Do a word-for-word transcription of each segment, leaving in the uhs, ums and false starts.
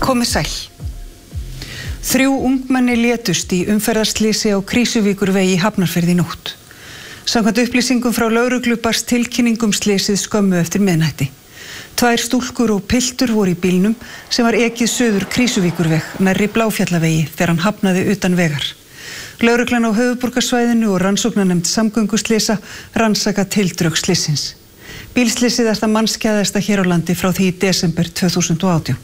Komið sæl. Þrjú ungmenni létust í umferðarslysi á Krýsuvíkurvegi í Hafnarfirði í nótt. Samkvæmt upplýsingum frá lögreglu barst tilkynningum slysið skömmu eftir miðnætti. Tvær stúlkur og piltur voru í bílnum sem var ekið suður Krýsuvíkurveg nærri Bláfjallavegi þegar hann hafnaði utan vegar. Lögreglan á höfuðborgarsvæðinu og rannsóknarnefnd samgönguslysa rannsaka tildrög slysins. Bílslysið er það mannskæðasta hér á landi frá því í desember tvö þúsund og átján.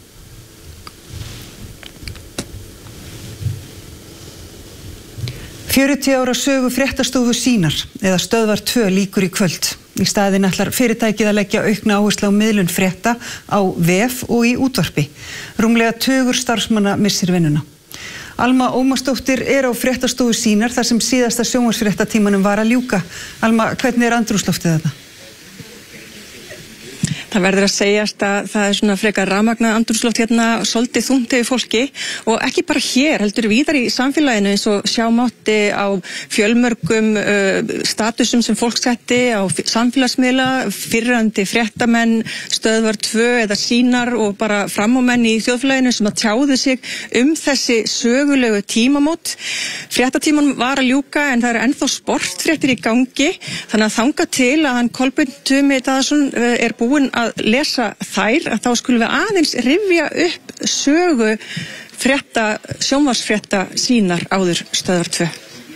fjörutíu ára sögu fréttastofu Sýnar eða Stöðvar tvö lýkur í kvöld. Í staðinn ætlar fyrirtækið að leggja aukna áherslu á miðlun frétta á vef og í útvarpi. Rúmlega tugur starfsmanna missir vinnuna. Alma Ómarsdóttir er á fréttastofu Sýnar þar sem síðasta sjónvarpsfréttatímanum var að ljúka. Alma, hvernig er andrúmsloftið þarna? Það verður að segjast að það er svona frekar rafmagnað andrúmsloft hérna svolítið þungt yfir fólki og ekki bara hér, heldur víðar í samfélaginu eins og sjá mátti á fjölmörgum uh, statusum sem fólk setti á samfélagsmiðla, fyrrandi fréttamenn, Stöðvar tvö eða Sýnar og bara framómenn í þjóðfélaginu sem að tjáðu sig um þessi sögulegu tímamót. Fréttatímanum var að ljúka en það eru ennþá sportfréttir í gangi, þannig að þanga til að hann Kolbeinn Tumi Daðason uh, er búinn að að lesa þær, að þá skulum við aðeins rifja upp sögu frétta, sjónvarpsfrétta Sýnar áður Stöðvar tvö.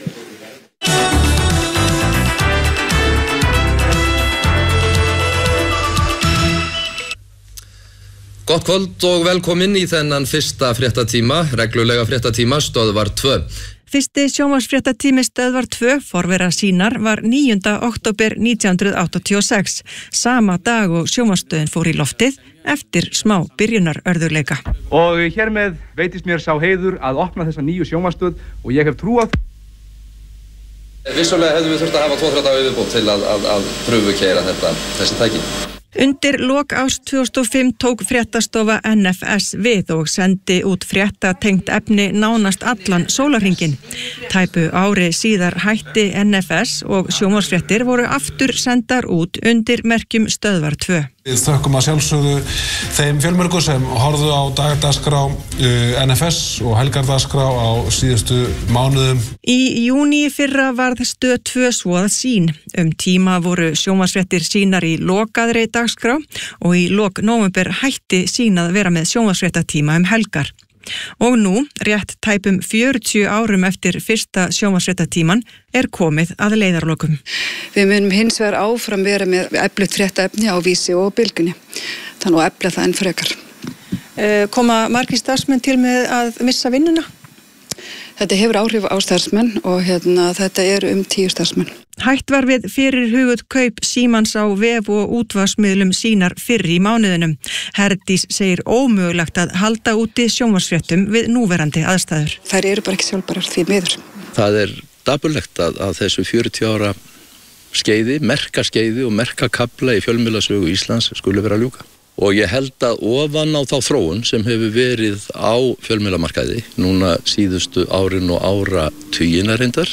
Gott kvöld og velkomin í þennan fyrsta fréttatíma, reglulega fréttatíma Stöðvar tvö. Fyrsti sjónvarpsfréttatími Stöðvar tvö forvera Sýnar var níunda október nítján hundruð áttatíu og sex, sama dag og sjónvarpsstöðin fór í loftið eftir smá byrjunarörðugleika. Og hér með veitist mér sá heiður að opna þessa nýju sjónvarpsstöð og ég hef trú á því. Vissulega hefðum við þurft að hafa tvo til þrjá daga viðbót til að, að, að pröfukeyra þetta, þessi tæki. Undir lok árs tvö þúsund og fimm tók fréttastofa N F S við og sendi út fréttatengt efni nánast allan sólarhringinn. Tæpu ári síðar hætti N F S og sjónvarpsfréttir voru aftur sendar út undir merkjum Stöðvar tvö. Við þökkum að sjálfsögðu þeim fjölmörgu sem horfðu á dagdagskrá N F S og helgardagskrá á síðustu mánuðum. Í júní fyrra varð Stöð tvö svo að Sýn. Um tíma voru sjónvarpsfréttir Sýnar í lokaðri dagskrá og í lok nóvember hætti Sýn að vera með sjónvarpsfréttatíma um helgar. Og nú, rétt tæpum fjörutíu árum eftir fyrsta sjónvarpsfréttatíman, er komið að leiðarlokum. Við munum hins vegar áfram vera með eflut fréttaefni á Vísi og Bylgjunni, þannig að efla það enn frekar. Uh, koma margir starfsmenn til með að missa vinnuna? Þetta hefur áhrif á starfsmenn og hérna, þetta eru um tíu starfsmenn. Hætt var við fyrir hugud kaup Símans á vef og útvarpsmiðlum Sýnar fyrr í mánuðinum. Herdís segir ómögulegt að halda úti sjónvarpsfréttum við núverandi aðstæður. Þær eru bara ekki sjálfbærar því miður. Það er dapurlegt að, að þessu fjörutíu ára skeiði, merka skeiði og merka kafla í fjölmiðlasögu Íslands skuli vera að ljúka. Og ég held að ofan á þá þróun sem hefur verið á fjölmiðlamarkaði núna síðustu árin og ára tugina reyndar,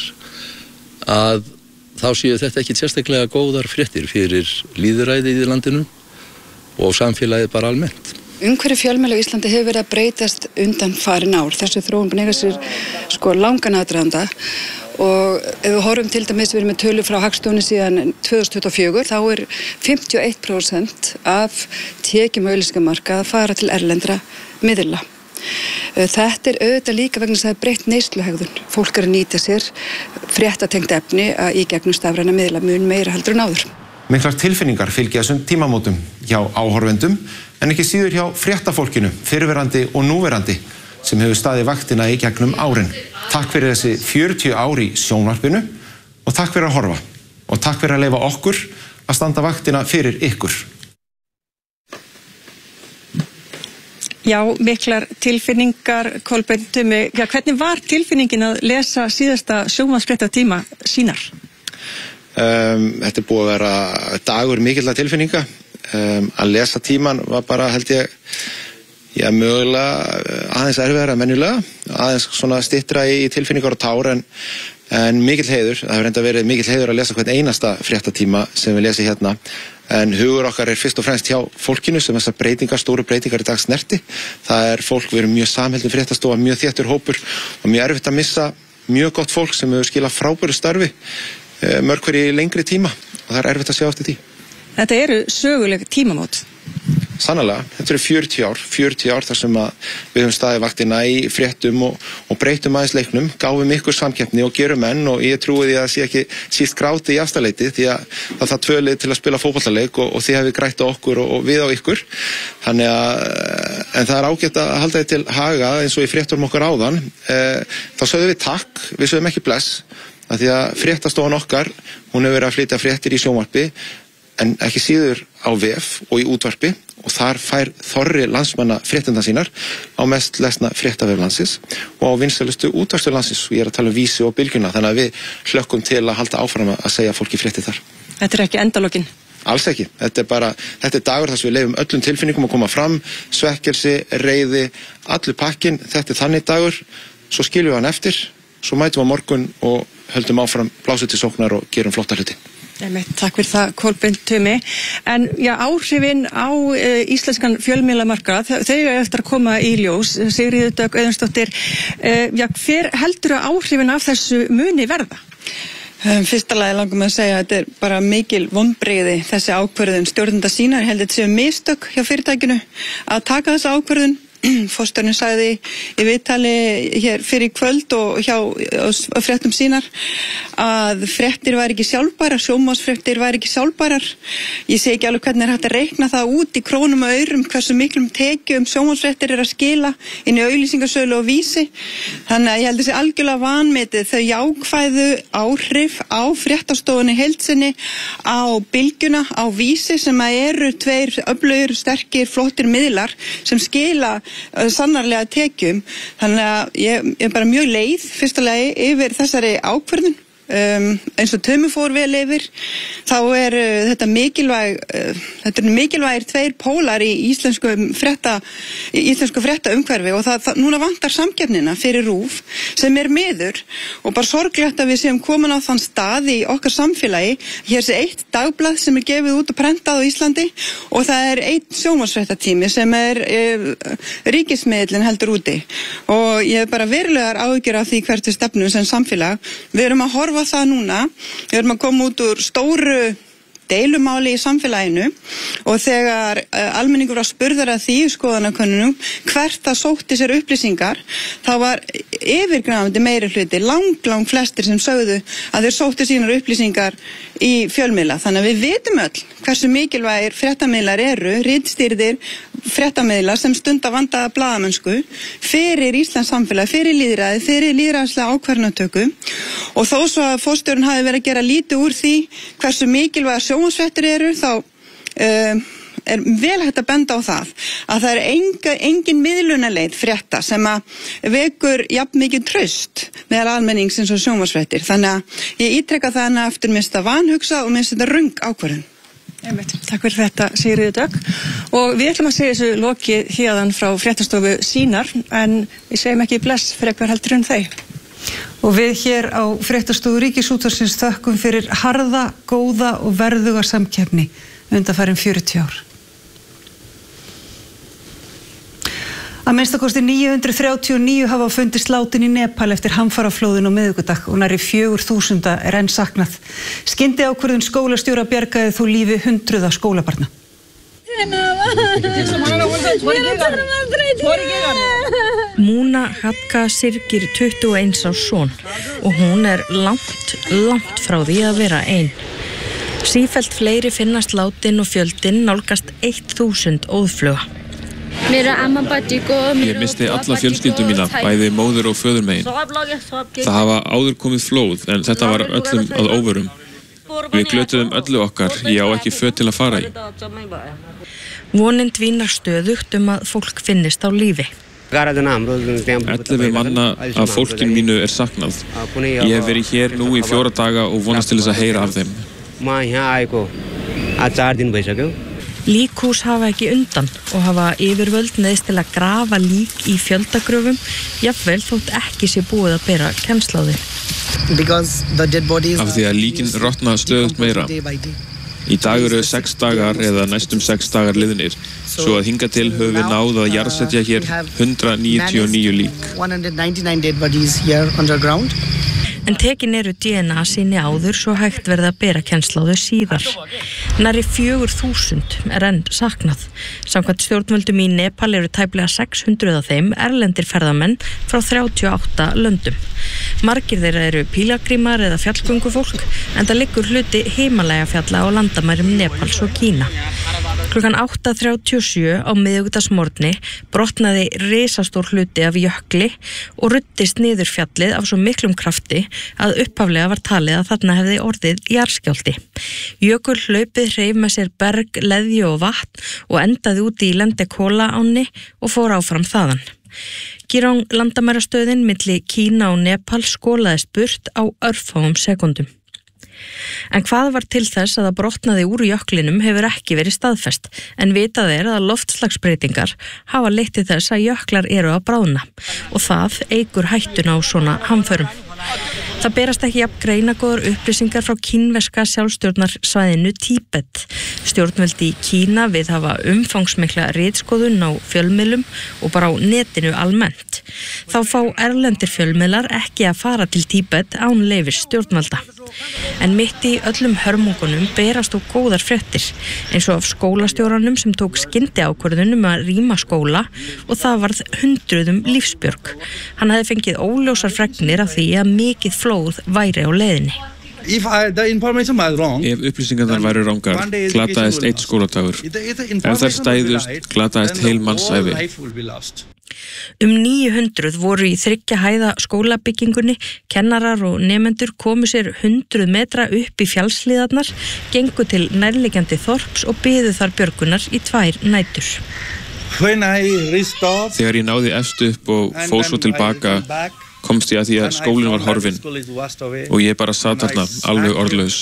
að þá séu þetta ekki sérstaklega góðar fréttir fyrir lýðræðið í landinu og samfélagið bara almennt. Umhverfi fjölmiðla í Íslandi hefur verið að breytast undan farin ár. Þessu þróun búin eiga sér sko langan aðdraganda og ef við horfum til dæmis við erum með tölu frá Hagstofunni síðan tvö þúsund tuttugu og fjögur þá er fimmtíu og eitt prósent af tekjum auglýsingamarkað að fara til erlendra miðla. Þetta er auðvitað líka vegna þess að það er breytt neysluhegðun. Fólk er að nýta sér fréttatengt efni í gegnum stafræna miðla mun meira heldur en áður. Miklar tilfinningar fylgja þessum tímamótum hjá áhorfendum en ekki síður hjá fréttafólkinu, fyrrverandi og núverandi sem hefur staðið vaktina í gegnum árin. Takk fyrir þessi fjörutíu ár í sjónvarpinu og takk fyrir að horfa og takk fyrir að leyfa okkur að standa vaktina fyrir ykkur. Já, miklar tilfinningar, Kolbeinn Tumi. Já, hvernig var tilfinningin að lesa síðasta sjónvarpsfréttatíma Sýnar? Um, þetta er búið að vera dagur mikilla tilfinninga. Um, að lesa tíman var bara, held ég, já, mögulega aðeins erfiðara en venjulega, aðeins svona styttra í tilfinningar og tár en, en mikill heiður. Það hefur reynda verið mikill heiður að lesa hvern einasta fréttatíma sem við lesum hérna. en hugur okkar er fyrst og fremst hjá fólkinu sem þessar breytingar, stóru breytingar í dag snerti. Það er fólk, við erum mjög samheldin fréttastofa, mjög þéttur hópur og mjög erfitt að missa mjög gott fólk sem hefur skilað frábæru starfi mörg hver í lengri tíma og það er erfitt að sjá eftir því. Þetta eru söguleg tímamót. Sannarlega, þetta eru fjörutíu ár, fjörutíu ár þar sem að við höfum staðið vaktina í fréttum og, og breytum aðeins leiknum, gáfum ykkur samkeppni og gerum enn og ég trúi því að það sé ekki síst gráti í afstaleiti því að það þarf tvö lið til að spila fótboltaleik og, og þið hefur grætt á okkur og, og við á ykkur. Þannig að, en það er ágætt að halda þið til haga eins og í fréttum okkar áðan, e, þá sögðum við takk, við sögðum ekki bless, að því að fréttastofan okkar, hún hefur verið að flytja fréttir í sjónvarpi, en ekki síður á vef og í útvarpi og þar fær þorri landsmanna fréttindan sínar á mest lesna fréttavef landsins og á vinsælustu útvarpsstöð landsins og ég er að tala um Vísi og Bylgjuna þannig að við hlökkum til að halda áfram að segja fólki frétti þar. Þetta er ekki endalokkin? Alls ekki. Þetta er bara, þetta er dagur þar sem við leyfum öllum tilfinningum að koma fram, svekkelsi, reiði, allur pakkin, þetta er þannig dagur, svo skiljum við hann eftir, svo mætum við á morgun og höldum áfram blásið til sóknar og gerum flotta hluti. Takk fyrir það, Kolbeinn Tumi. En já, áhrifin á e, íslenskan fjölmiðlamarkað, þau eru eftir að koma í ljós. Sigríður Dögg Auðunsdóttir, e, já, hver heldur að áhrifin af þessu muni verða? Um, fyrsta lagi langum að segja að þetta er bara mikil vonbrigði þessi ákvörðun stjórnenda sína. Ég held að þetta séu mistök hjá fyrirtækinu að taka þessa ákvörðun. Forstjórinn sagði í viðtali hér fyrir kvöld og hjá fréttum sínar að fréttir væri ekki sjálfbærar, sjónvarpsfréttir væri ekki sjálfbærar. Ég sé ekki alveg hvernig er hægt að reikna það út í krónum og aurum hversu miklum tekjum sjónvarpsfréttir er að skila inn í auglýsingasölu og Vísi. Þannig að ég held þessi algjörlega vanmetið þau jákvæðu áhrif á fréttastofunni heild sinni, á Bylgjuna, á Vísi sem að eru tveir öflugir, sterkir, flottir miðlar sem skila sannarlega tekjum. Þannig að ég, ég er bara mjög leið fyrsta lagi yfir þessari ákvörðun. Um, eins og Tumi fór vel yfir þá er uh, þetta mikilvæg uh, þetta er mikilvægir tveir pólar í íslensku frétta í íslensku frétta umhverfi og það, það núna vantar samkeppnina fyrir RÚV sem er miður og bara sorglegt að við séum komin á þann stað í okkar samfélagi. Hér sé eitt dagblað sem er gefið út og prentað á Íslandi og það er eitt sjónvarpsfréttatími sem er uh, ríkismiðlinn heldur úti og ég er bara verulegar áhyggjur af því hvert við stefnum sem samfélag. Við erum að horfa það núna, við erum að koma út úr stóru deilumáli í samfélaginu og þegar uh, almenningur var spurður að því skoðanakönnunum hvert það sótti sér upplýsingar þá var yfirgnæfandi meiri hluti, lang, lang flestir sem sögðu að þeir sótti sínar upplýsingar í fjölmiðla. Þannig að við vitum öll hversu mikilvægir fréttamiðlar eru, ritstýrðir fréttamiðlar sem stunda vandaða blaðamennsku fyrir Íslands samfélag, fyrir lýðræði, fyrir lýðræðislega ákvarðanatöku og þó svo að forstjórinn hafi verið að gera lítið úr því hversu mikilvægar sjónvarpsfréttir eru þá uh, er vel hægt að benda á það að það er enga, engin miðlunarleið frétta sem að vekur jafn mikið traust meðal almennings eins og sjónvarpsfréttir. Þannig að ég ítreka þannig að eftir minnst að vanhugsa og minnst þetta röng ákvörðun. Einmitt. Takk fyrir þetta, Sigríður Dögg. Og við ætlum að segja þessu lokið hérðan frá fréttastofu Sínar en við segjum ekki bless fyrir eitthvað heldur en þau. Og við hér á fréttastofu Ríkisútvarpsins þökkum fyrir harða, góða og verðuga samkeppni undanfarin fjörutíu ár. Að minnstakosti níu hundruð þrjátíu og níu hafa fundist látin í Nepal eftir hamfaraflóðin á miðvikudag og nærri fjögur þúsunda er enn saknað. Skyndiákvörðun skólastjóra bjargaði þó lífi hundruða skólabarna. Múna Hatka syrgir tuttugu og eins árs son og hún er langt, langt frá því að vera ein. Sífellt fleiri finnast látin og fjöldin nálgast eitt þúsund óðfluga. Ég misti alla fjölskyldu mína, bæði móður og föður megin. Það hafa áður komið flóð, en þetta var öllum að óvörum. Við glötuðum öllu okkar, ég á ekki föt til að fara í. Vonin dvínar stöðugt um að fólk finnist á lífi. ellefu manna af fólkinu mínu er saknað. Ég hef verið hér nú í fjóra daga og vonast til þess að heyra af þeim. Líkhús hafa ekki undan og hafa yfirvöld neyðst til að grafa lík í fjöldagröfum, jafnvel þótt ekki sé búið að bera kennsl á því. Af því að líkin rotna stöðugt meira. Í dag eru sex dagar eða næstum sex dagar liðnir, svo að hingað til höfum við náð að jarðsetja hér hundrað níutíu og níu lík. En tekin eru D N A síni áður svo hægt verða að bera kennsl á þau síðar. Nærri fjögur þúsund er enn saknað. Samkvæmt stjórnvöldum í Nepal eru tæplega sex hundruð af þeim erlendir ferðamenn frá þrjátíu og átta löndum. Margir þeirra eru pílagrímar eða fjallgöngufólk, en það liggur hluti Himalaya-fjalla á landamærum Nepals og Kína. Klukkan átta þrjátíu og sjö á miðvikudagsmorgni brotnaði risastór hluti af jökli og ruddist niður fjallið af svo miklum krafti að upphaflega var talið að þarna hefði orðið jarðskjálfti. Jökulhlaupið hreif með sér berg, leðju og vatn og endaði út í Lendekola-ánni og fór áfram þaðan. Girong landamærastöðin milli Kína og Nepal skolaðist burt á örfáum sekúndum. En hvað var til þess að það brotnaði úr jöklinum hefur ekki verið staðfest, en vitað er að loftslagsbreytingar hafa leitt til þess að jöklar eru að bráðna og það eykur hættuna á svona hamförum. Það berast ekki jafn greinagóðar upplýsingar frá kínverska sjálfstjórnarsvæðinu Tíbet. Stjórnvöldi í Kína viðhafa umfangsmikla ritskoðun á fjölmiðlum og bara á netinu almennt. Þá fá erlendir fjölmiðlar ekki að fara til Tíbet án leyfis stjórnvalda. En mitt í öllum hörmungunum berast og góðar fréttir, eins og af skólastjóranum sem tók skyndiákvörðun um að rýma skóla og það varð hundruðum lífsbjörg. Hann hefði fengið óljósar fregnir af því að mikið flóð væri á leiðinni. If I, the information was wrong, Ef upplýsingarnar væru rangar, glataðist einn skóladagur. Ef þær stæðust, glataðist heil mannsævi. Um níu hundruð voru í þriggja hæða skólabyggingunni, kennarar og nemendur komu sér hundruð metra upp í fjallshlíðarnar, gengu til nærliggjandi þorps og biðu þar björgunar í tvær nætur. Þegar ég náði efst upp og fór svo tilbaka, komst ég að því að skólinn var horfinn og ég bara sat þarna alveg orðlaus.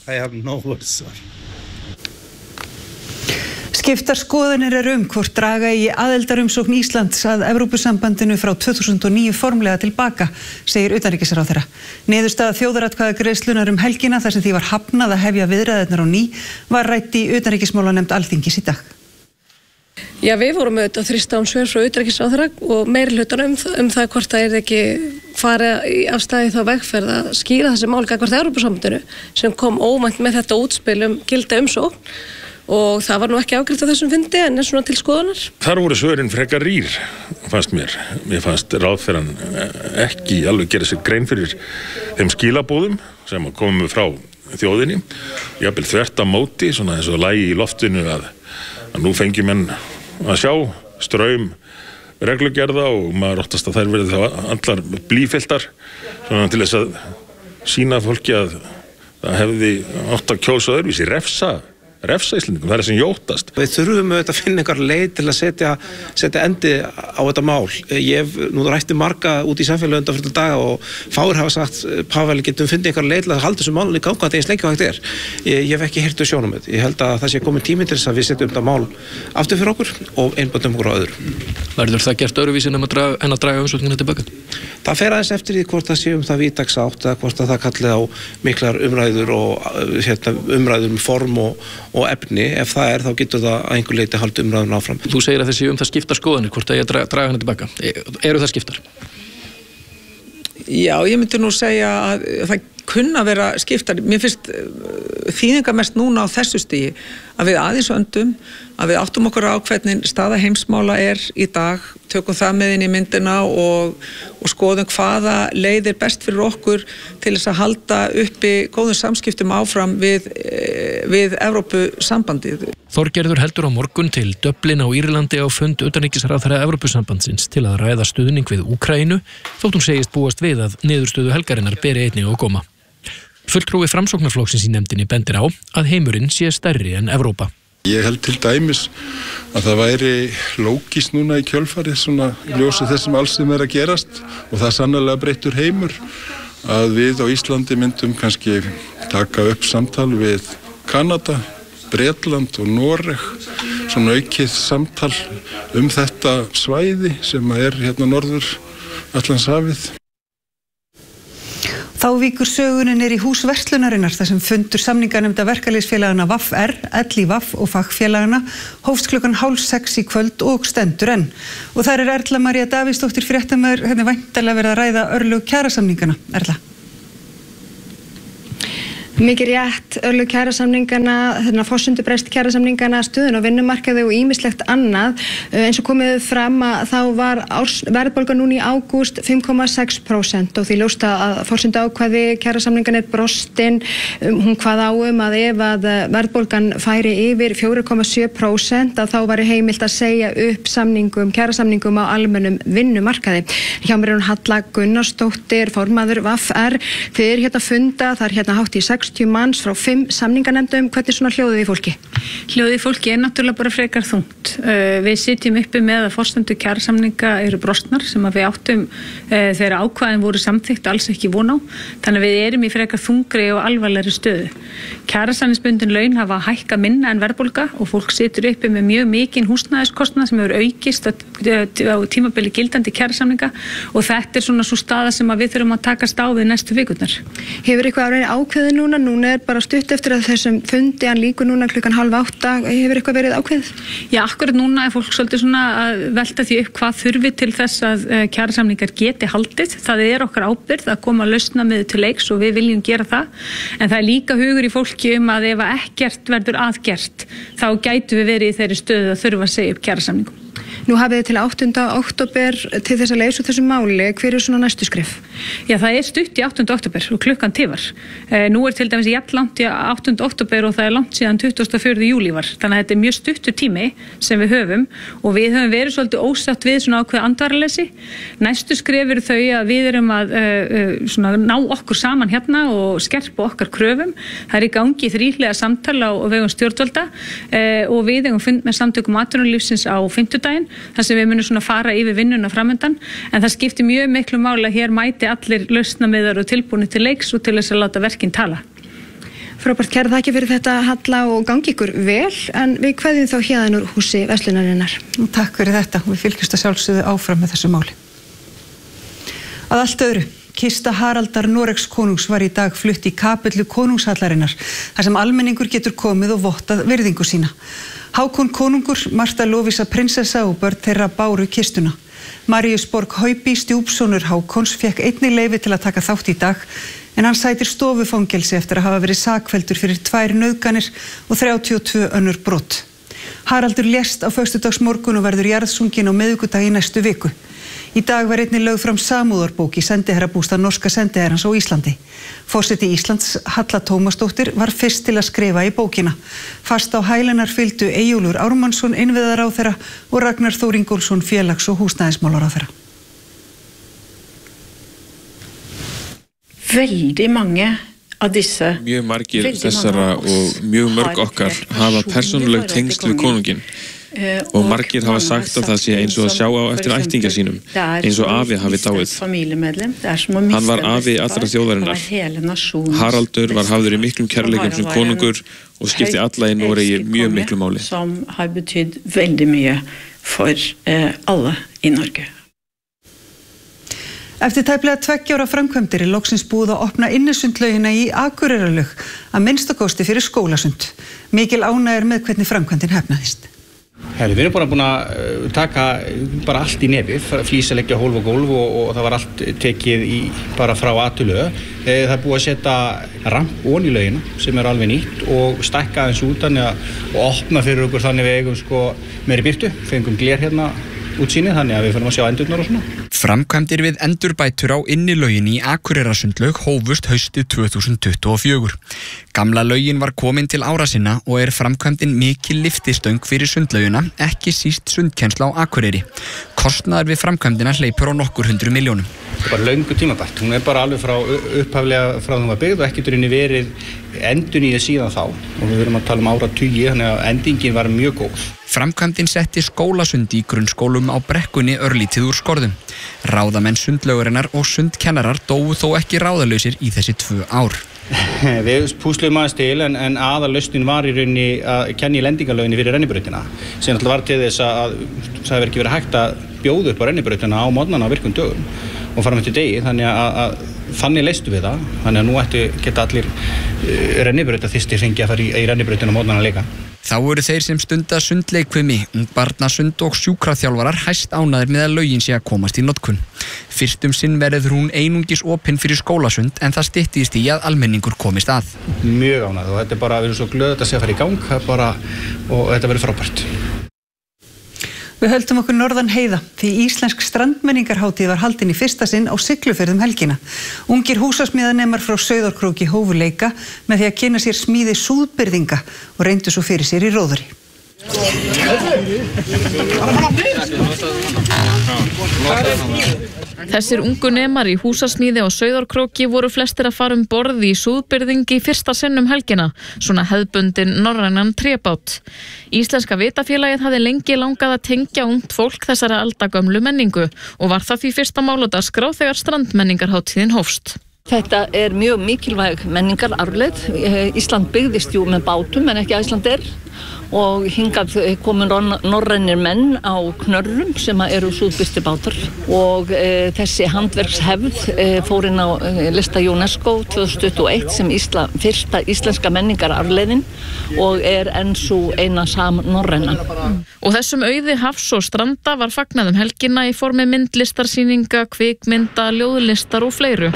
Skiptar skoðanir eru um hvort draga í aðildarumsókn Íslands að Evrópusambandinu frá tvö þúsund og níu formlega tilbaka, segir utanríkisráðherra. Niðurstaða þjóðaratkvæðagreiðslunnar um helgina þar sem því var hafnað að hefja viðræðurnar á ný var rædd í utanríkismálanefnd Alþingis í dag. Já, við vorum auðvitað þrýsta án svör frá utanríkisráðherra og meiri hlutan um, um það hvort það er ekki fara í afstæði þá vegferð að skýra þessi mál gagnvart Evrópusambandinu sem kom óvænt með þetta útspil um gilda umsókn. Og það var nú ekki afgreitt á þessum fundi en er svona til skoðunar. Þar voru svörin frekar rýr, fannst mér. Mér fannst ráðherrann ekki alveg gera sér grein fyrir þeim skilabóðum sem komu frá þjóðinni. Jafnvel þvert á móti, svona eins og lagi í loftinu að, að nú fengi menn að sjá straum reglugerða og maður óttast að þær verði þá allar blýfylltar svona til þess að sýna fólki að það hefði átt að kjósa öðruvísi, refsa refsa Íslendingum, það er sem jótast. Við þurfum auðvitað að finna einhver leið til að setja, setja endi á þetta mál. Ég hef nú rætti marga út í samfélagi undanfarna daga og fáir hafa sagt, Pavel, getum fundið einhver leið til að halda þessu málunni gangandi eins lengi og hægt er. Ég, ég hef ekki heyrt sjónum þetta. Ég held að það sé komin tími til þess að við setjum þetta mál aftur fyrir okkur og einböndum okkur á öðru. Verður það gert öðruvísi en að draga, en að draga umsóknina tilbaka? Það fer aðeins eftir því hvort það sé um það víðtæks átt eða hvort það kalli á miklar umræður og hérna, umræður um form og, og efni. Ef það er, þá getur það að einhver leyti halda umræðun áfram. Þú segir að þessi um það skiptar skoðanir, hvort það er að draga, draga hana tilbaka. Eru það skiptar? Já, ég myndi nú segja að það kunna vera skiptar. Mér finnst þýðingamest núna á þessu stigi að við aðeins öndum, að við áttum okkur á hvernig staða heimsmála er í dag, tökum það með inn í myndina og, og skoðum hvaða leið er best fyrir okkur til þess að halda uppi góðum samskiptum áfram við, við Evrópusambandið. Þorgerður heldur á morgun til Dublin á Írlandi á fund utanríkisráðherra Evrópusambandsins til að ræða stuðning við Úkraínu, þótt hún segist búast við að niðurstöðu helgarinnar beri einnig á góma. Fulltrúi Framsóknarflokksins í nefndinni bendir á að heimurinn sé stærri en Evrópa. Ég held til dæmis að það væri lógist núna í kjölfarið svona ljósi þessum alls sem er að gerast og það er sannarlega breyttur heimur að við á Íslandi myndum kannski taka upp samtal við Kanada, Bretland og Noreg, svona aukið samtal um þetta svæði sem er hérna norður Atlantshafið. Þá víkur sögunin er í hús verslunarinnar þar sem fundur samninganefnda verkalýðsfélagana V R, L I V og fagfélagana hófst klukkan hálf sex í kvöld og stendur enn. Og þar er Erla María Davíðsdóttir fréttamaður, henni væntanlega verið að ræða örlög kjarasamningana. Erla. Mikið rétt, örlög kjarasamningana, þarna forsendubrest kjarasamningana, stöðun á vinnumarkaði og ýmislegt annað. Eins og komið fram að þá var árs, verðbólga núna í ágúst fimm komma sex prósent og því ljóst að forsendu ákvæði kjarasamningan er brostin. Hún kvað á um að ef að verðbólgan færi yfir fjögur komma sjö prósent að þá væri heimilt að segja upp samningum, kjarasamningum á almennum vinnumarkaði. Hjá mér er hún Halla Gunnarsdóttir, formaður V R. Þið er hérna funda, það er hérna hátt í sextíu manns frá fimm samninganefndum. Hvernig svona hljóðið í fólki? Hljóðið í fólki er náttúrulega bara frekar þungt. Við sitjum uppi með að forsendur kjarasamninga eru brostnar sem að við áttum þegar ákvæðin voru samþykkt alls ekki von á. Þannig að við erum í frekar þungri og alvarlegri stöðu. Kjarasamningsbundin laun hafa hækkað minna en verðbólga og fólk situr uppi með mjög mikinn húsnæðiskostnað sem hefur aukist á tímabili gildandi kjarasamninga og þetta er svona svo staða sem að við þurfum að takast á við næstu vikurnar. Hefur eitthvað ákveðið núna? Núna er bara stutt eftir að þessum fundi, hann líkur núna klukkan halv átta. Hefur eitthvað verið ákveðið? Já, akkurat núna er fólk svolítið svona að velta því upp hvað þurfi til þess að kjarasamningar geti haldið. Það er okkar ábyrgð að koma að lausna með til leiks og við viljum gera það. En það er líka hugur í fólki um að ef ekkert verður aðgert, þá gætu við verið í þeirri stöðu að þurfa að segja upp kjarasamningum. Nú hafið þið til áttunda október til þess að leysa úr þessu máli. Hver er svona næstu skref? Já, það er stutt í áttunda október og klukkan tifar. Eh, nú er til dæmis jafn langt í áttunda október og það er langt síðan tuttugasta og fjórða júlí var. Þannig að þetta er mjög stuttur tími sem við höfum og við höfum verið svolítið ósátt við svona ákveð andvaraleysi. Næstu skref eru þau að við erum að uh, svona, ná okkur saman hérna og skerpa okkar kröfum. Það er í gangi þríhliða samtala á vegum stjórnvalda uh, og við eigum fund með samtökum atvinnulífsins á fimmtudaginn þar sem við munum svona fara yfir vinnuna framöndan en það skiptir mjög miklu máli að hér mæti allir lausnamiðar og tilbúnir til leiks og til þess að láta verkin tala. Frábært, kæra þakki fyrir þetta Halla og gangi ykkur vel en við kveðjum þá héðan úr húsi verslunarinnar. Og takk fyrir þetta og við fylgjumst að sjálfsögðu áfram með þessu máli. Að allt öðru. Kista Haraldar Noregs konungs var í dag flutt í kapellu konungshallarinnar þar sem almenningur getur komið og vottað virðingu sína. Hákon konungur, Marta Lovisa prinsessa og börn þeirra báru kistuna. Marius Borg Haupi, stjúpsonur Hákons, fekk einnig leyfi til að taka þátt í dag en hann sætir stofufangelsi eftir að hafa verið sakfelldur fyrir tvær nauðganir og þrjátíu og tvö önnur brot. Haraldur lést á föstudagsmorgun og verður jarðsunginn á miðvikudag í næstu viku. Í dag var einnig lögð fram samúðarbók í sendiherrabústað norska sendiherrans á Íslandi. Forseti Íslands, Halla Tómasdóttir, var fyrst til að skrifa í bókina. Fast á hælennar fylgdu Eyjólfur Ármannsson, innviðaráðherra og Ragnar Þór Ingólfsson, félags- og húsnæðismálaráðherra. Veldig mange af disse Mjög margir þessara og mjög mörg okkar hafa persónuleg tengsl við konunginn. Og margir hafa sagt að það sé eins og að sjá á eftir ættingja sínum, eins og afi hafi dáið. Hann var afi allra þjóðarinnar. Haraldur var hafður í miklum kærleikum sem konungur og skipti alla í Noregi mjög miklu máli. Som har betydd veldig mye for alle í Norge. Eftir tæplega tveggja ára framkvæmdir er loksins búið að opna innisundlaugina í Akureyrarlaug að minnsta kosti fyrir skólasund. Mikil ánægja er með hvernig framkvæmdin hefnaðist. Herri, við erum bara búin að taka bara allt í nefið, flísaleggja hólf og gólf og, og það var allt tekið í, bara frá A til Ö. Það er búið að setja ramp ofan í laugina sem er alveg nýtt og stækka aðeins út þannig að og opna fyrir okkur þannig við eigum sko meiri birtu, fengum gler hérna útsýnið þannig að við fyrir að sjá endurnar og svona. Framkvæmdir við endurbætur á innilögin í Akureyrarsundlaug hófust haustið tvö þúsund tuttugu og fjögur. Gamla laugin var komin til ára sinna og er framkvæmdin mikil lyftistöng fyrir sundlaugina, ekki síst sundkennsla á Akureyri. Kostnaður við framkvæmdina hleypur á nokkur hundru milljónum. Það er bara löngu tímabært. Hún er bara alveg frá upphaflega frá þeim var byggð og ekki durinni verið endurnýjuð síðan þá og við verum að tala um áratugi þannig að endingin var mjög góð. Framkvæmdin setti skólasundi í grunnskólum á Brekkunni örlítið úr skorðum. Ráðamenn sundlaugarinnar og sundkennarar dóu þó ekki ráðalausir í þessi tvö ár. Við púsluðum aðeins til en, en aðalausnin var í rauninni að kenna í lendingalauginni fyrir rennibrautina sem alltaf var til þess að það hefur ekki verið hægt að bjóða upp á rennibrautina á morgnana á virkum dögum og fara með til degi þannig að, að þannig leystu við það, þannig að nú ættu geta allir rennibrauta þyrsti hringi að fara í, í rennibrautinu mótnana leika. Þá eru þeir sem stunda sundleikfimi, ungbarnasund og sjúkraþjálfarar hæst ánægðir með að lögin sé að komast í notkun. Fyrst um sinn verður hún einungis opin fyrir skólasund en það styttist í að almenningur komist að. Mjög ánægð og þetta er bara, við erum svo glöð að þetta sé að fara í gang bara, og þetta verður frábært. Við höldum okkur norðan heiða því íslensk strandmenningarhátíð var haldin í fyrsta sinn á Siglufjörðum helgina. Ungir húsasmíðanemar frá Sauðárkróki hófu leika með því að kynna sér smíði súðbyrðinga og reyndu svo fyrir sér í róðri. Þessir ungu nemar í húsasmíði á Sauðárkróki voru flestir að fara um borð í súðbyrðingi í fyrsta sinn um helgina, svona hefðbundin norrænan trébát. Íslenska vitafélagið hafði lengi langað að tengja ungt fólk þessara aldagömlu menningu og var það því fyrsta mál á dagskrá þegar strandmenningarhátíðin hófst. Þetta er mjög mikilvæg menningararfleifð. Ísland byggðist jú með bátum en ekki Icelandair og hingað komu norrænir menn á knörrum sem eru súðbyrstibátar og e, þessi handverkshefð e, fór inn á e, lista UNESCO tvö þúsund tuttugu og eitt sem Ísla, fyrsta íslenska menningararfleiðin og er enn svo eina sam norræna. Og þessum auði hafs og stranda var fagnað um helgina í formi myndlistarsýninga, kvikmynda, ljóðlistar og fleiru.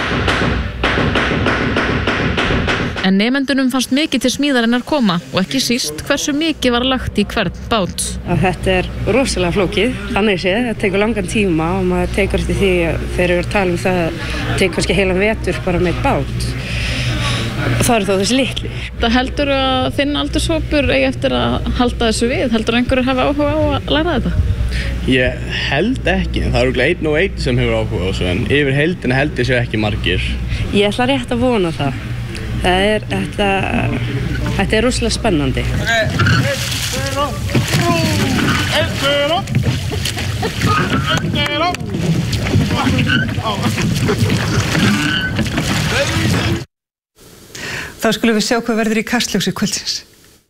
En nemendunum fannst mikið til smíðarinnar koma og ekki síst hversu mikið var lagt í hvern bát. Þetta er rosalega flókið, þannig séð, það tekur langan tíma og maður tekur eftir því þegar við erum að tala um það að tekur kannski heilan vetur bara með bát. Það eru þó þessi litli. Það heldur að þinn aldurshópur eigi eftir að halda þessu við? Heldur einhverjur hafa áhuga á að læra þetta? Ég held ekki, það eru örugglega einn og einn sem hefur áhuga á þessu en yfir heildina held ég séu ekki margir. Ég ætla rétt að vona það. Það er, þetta, þetta er rosalega spennandi. Þá skulum við sjá hvað verður í Kastljósi kvöldsins.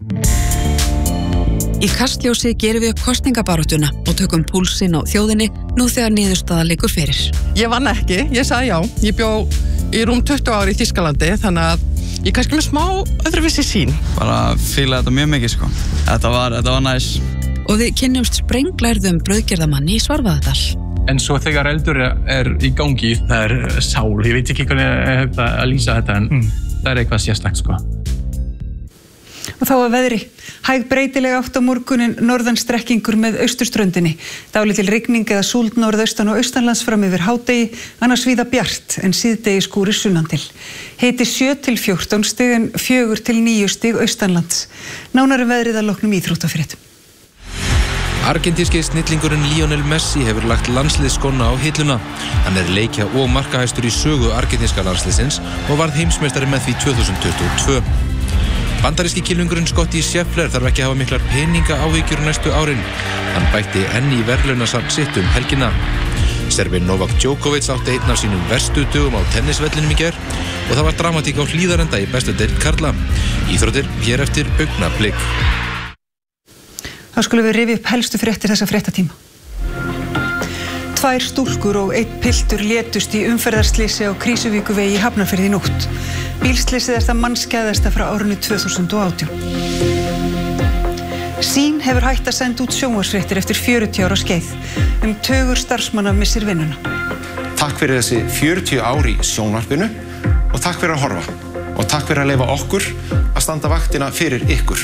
Í Kastljósi gerum við upp kosningabaráttuna og tökum púlsinn á þjóðinni nú þegar niðurstaða liggur fyrir. Ég vann ekki, ég sagði já. Ég bjó í rúm tuttugu ári í Þýskalandi, þannig að ég kannski með smá öðruvísi sín. Bara fílaði þetta mjög mikið sko. Þetta var, þetta var næs. Og við kynnumst sprenglærðum brauðgerðamanni í Svarfaðardal. En svo þegar eldur er í gangi, það er sál. Ég veit ekki hvernig ég hef að lýsa þetta, en mm. það er eitthvað sérstakt sko. Og þá að veðri. Hæg breytilega átt á morgunin norðan strekkingur með austurströndinni. Dálítil rigning eða súld norðaustan og austanlands fram yfir hádegi, annars víða bjart en síðdegi skúrir sunnan til. Hiti sjö til fjórtán stig en fjögur til níu stig austanlands. Nánari veðrið að loknum íþróttafréttum. Argentíski snillingurinn Lionel Messi hefur lagt landsliðsskóna á hilluna. Hann er leikja og markahæstur í sögu argentíska landsliðsins og varð heimsmeistari með því tvö þúsund tuttugu og tvö. Bandaríski kylfingurinn Scottie Scheffler þarf ekki að hafa miklar peninga áhyggjur næstu árin. Hann bætti enn í verðlaunasafn sitt um helgina. Serbinn Novak Djokovic átti einn af sínum verstu dögum á tennisvellinum í gær og það var dramatík á Hlíðarenda í bestu deild karla. Íþróttir hér eftir augnablik. Þá skulum við rifja upp helstu fréttir þessa fréttatíma. Tvær stúlkur og einn piltur létust í umferðarslysi á Krýsuvíkurvegi í Hafnarfirði í nótt. Bílslysið er það mannskæðasta frá árinu tvö þúsund og átján. Sýn hefur hætt að senda út sjónvarpsfréttir eftir fjörutíu ára skeið. Um tugur starfsmanna missir vinnuna. Takk fyrir þessi fjörutíu ár í sjónvarpinu og takk fyrir að horfa. Og takk fyrir að leyfa okkur að standa vaktina fyrir ykkur.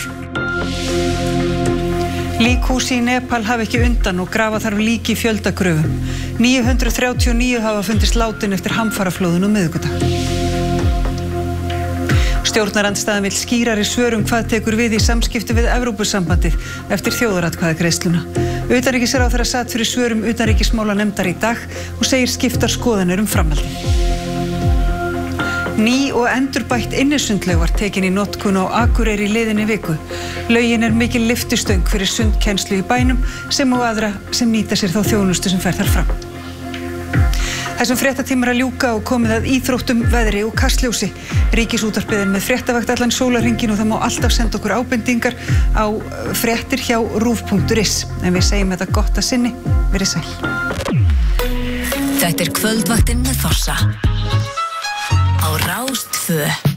Líkhúsi í Nepal hafa ekki undan og grafa þarf lík í fjöldagröfum. níu hundruð þrjátíu og níu hafa fundist látin eftir hamfaraflóðun á miðvikudag. Stjórnarandstaðan vill skýrari svör um hvað tekur við í samskipti við Evrópusambandið eftir þjóðaratkvæðagreiðsluna. Utanríkisráðherra sat fyrir svörum utanríkismálanefndar í dag og segir skiptar skoðanir um framhaldið. Ný og endurbætt innisundlaug var tekin í notkun á Akureyri í liðinni viku. Laugin er mikil lyftistöng fyrir sundkennslu í bænum sem og aðra sem nýta sér þá þjónustu sem fer þar fram. Þessum fréttatíma er að ljúka og komið að íþróttum, veðri og kastljósi. Ríkisútvarpið er með fréttavakt allan sólarhringinn og það má alltaf senda okkur ábendingar á fréttir hjá rúv punktur is. En við segjum þetta gott að sinni, verið sæl. Þetta er kvöldvaktin með Fossa. Rástfö